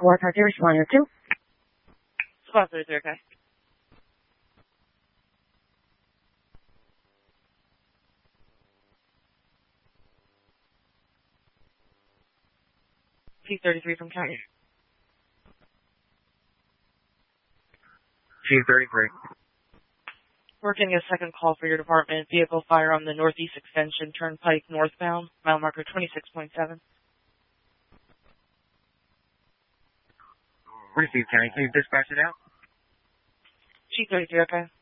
Squad 33, responder 2. Squad 33, okay. T33 from county. T33. We're getting a second call for your department. Vehicle fire on the Northeast Extension Turnpike northbound, mile marker 26.7. Received, County. Can you dispatch it out? T33, okay.